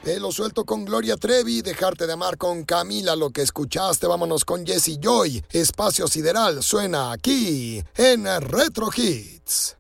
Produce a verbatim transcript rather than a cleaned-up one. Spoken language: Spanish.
Te lo suelto con Gloria Trevi, Dejarte de amar con Camila. Lo que escuchaste, vámonos con Jessie Joy. Espacio Sideral suena aquí en Retro Hits.